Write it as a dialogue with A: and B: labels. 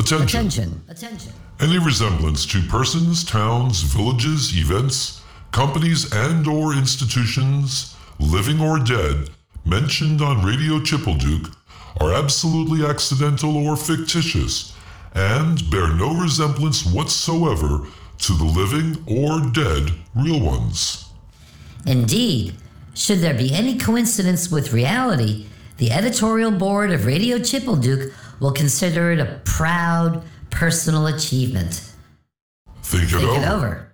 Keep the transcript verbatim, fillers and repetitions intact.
A: Attention.
B: Attention. Attention.
A: Any resemblance to persons, towns, villages, events, companies, and or institutions, living or dead, mentioned on Radio Chipelduke are absolutely accidental or fictitious and bear no resemblance whatsoever to the living or dead real ones.
B: Indeed, should there be any coincidence with reality, the editorial board of Radio Chipelduke will consider it a proud personal achievement.
A: Think it
B: Think
A: over.
B: it over.